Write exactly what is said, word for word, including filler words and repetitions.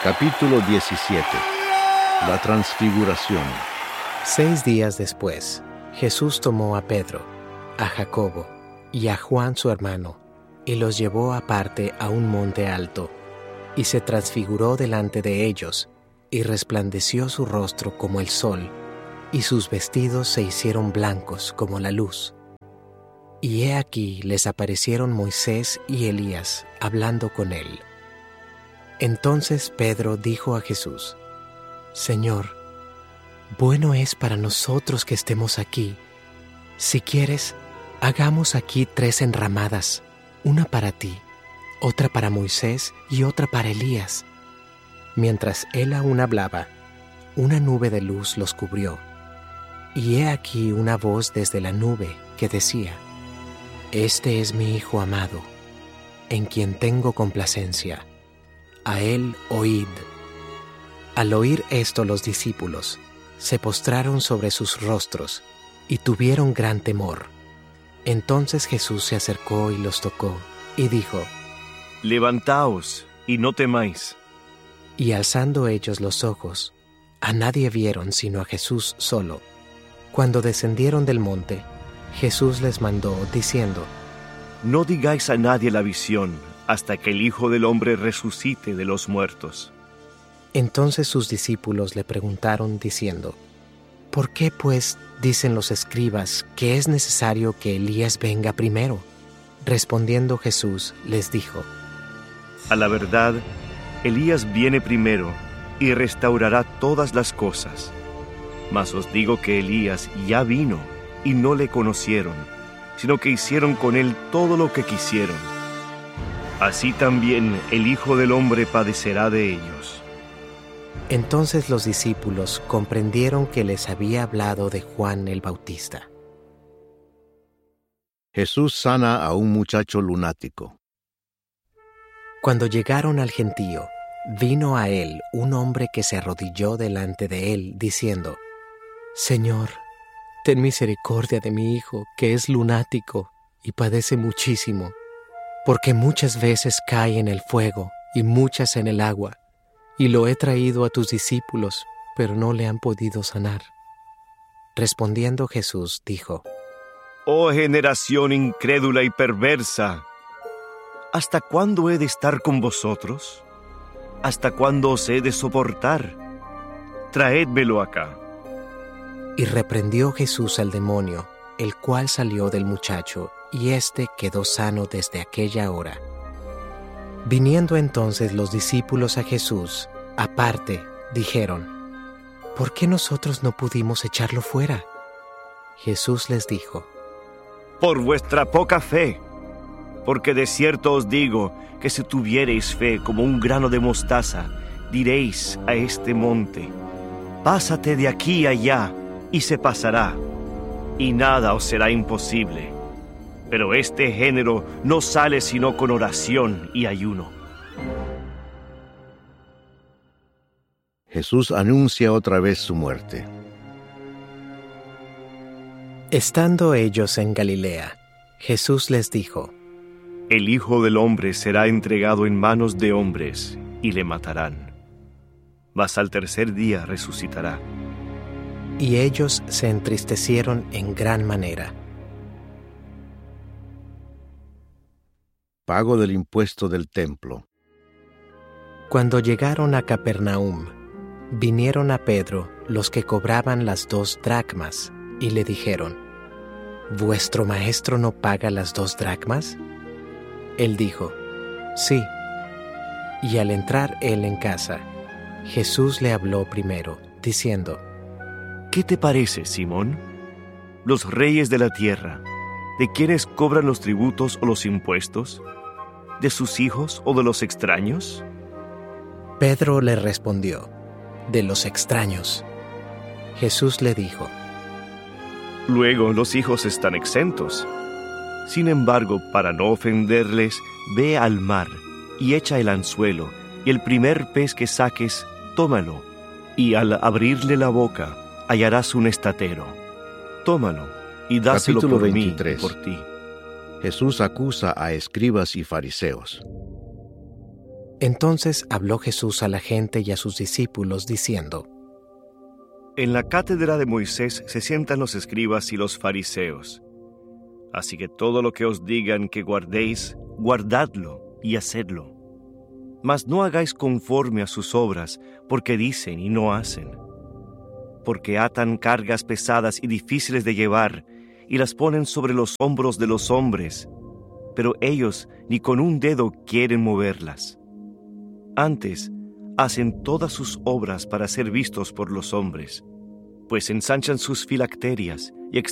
Capítulo diecisiete. La Transfiguración. Seis días después, Jesús tomó a Pedro, a Jacobo y a Juan su hermano, y los llevó aparte a un monte alto, y se transfiguró delante de ellos, y resplandeció su rostro como el sol, y sus vestidos se hicieron blancos como la luz. Y he aquí les aparecieron Moisés y Elías hablando con él. Entonces Pedro dijo a Jesús: Señor, bueno es para nosotros que estemos aquí. Si quieres, hagamos aquí tres enramadas, una para ti, otra para Moisés y otra para Elías. Mientras él aún hablaba, una nube de luz los cubrió. Y he aquí una voz desde la nube que decía: Este es mi Hijo amado, en quien tengo complacencia. A él oíd. Al oír esto los discípulos se postraron sobre sus rostros y tuvieron gran temor. Entonces Jesús se acercó y los tocó y dijo: Levantaos y no temáis. Y alzando ellos los ojos, a nadie vieron sino a Jesús solo. Cuando descendieron del monte, Jesús les mandó diciendo: No digáis a nadie la visión hasta que el Hijo del Hombre resucite de los muertos. Entonces sus discípulos le preguntaron diciendo: ¿Por qué, pues, dicen los escribas que es necesario que Elías venga primero? Respondiendo Jesús les dijo: A la verdad, Elías viene primero y restaurará todas las cosas. Mas os digo que Elías ya vino y no le conocieron, sino que hicieron con él todo lo que quisieron. Así también el Hijo del Hombre padecerá de ellos. Entonces los discípulos comprendieron que les había hablado de Juan el Bautista. Jesús sana a un muchacho lunático. Cuando llegaron al gentío, vino a él un hombre que se arrodilló delante de él, diciendo: Señor, ten misericordia de mi hijo, que es lunático y padece muchísimo, porque muchas veces cae en el fuego y muchas en el agua, y lo he traído a tus discípulos, pero no le han podido sanar. Respondiendo Jesús, dijo: Oh generación incrédula y perversa, ¿hasta cuándo he de estar con vosotros? ¿Hasta cuándo os he de soportar? Traédmelo acá. Y reprendió Jesús al demonio, el cual salió del muchacho, y éste quedó sano desde aquella hora. Viniendo entonces los discípulos a Jesús, aparte, dijeron: ¿Por qué nosotros no pudimos echarlo fuera? Jesús les dijo: Por vuestra poca fe, porque de cierto os digo que si tuviereis fe como un grano de mostaza, diréis a este monte: Pásate de aquí allá, y se pasará, y nada os será imposible. Pero este género no sale sino con oración y ayuno. Jesús anuncia otra vez su muerte. Estando ellos en Galilea, Jesús les dijo: El Hijo del Hombre será entregado en manos de hombres, y le matarán. Mas al tercer día resucitará. Y ellos se entristecieron en gran manera. Pago del impuesto del templo. Cuando llegaron a Capernaum, vinieron a Pedro los que cobraban las dos dracmas, y le dijeron: ¿Vuestro maestro no paga las dos dracmas? Él dijo: Sí. Y al entrar él en casa, Jesús le habló primero, diciendo: ¿Qué te parece, Simón? Los reyes de la tierra, ¿de quiénes cobran los tributos o los impuestos? ¿De sus hijos o de los extraños? Pedro le respondió: De los extraños. Jesús le dijo: Luego los hijos están exentos. Sin embargo, para no ofenderles, ve al mar y echa el anzuelo, y el primer pez que saques, tómalo, y al abrirle la boca, hallarás un estatero. Tómalo y dáselo Capítulo por veintitrés. mí, por ti. Jesús acusa a escribas y fariseos. Entonces habló Jesús a la gente y a sus discípulos, diciendo: En la cátedra de Moisés se sientan los escribas y los fariseos. Así que todo lo que os digan que guardéis, guardadlo y hacedlo. Mas no hagáis conforme a sus obras, porque dicen y no hacen. Porque atan cargas pesadas y difíciles de llevar, y las ponen sobre los hombros de los hombres, pero ellos ni con un dedo quieren moverlas. Antes, hacen todas sus obras para ser vistos por los hombres, pues ensanchan sus filacterias y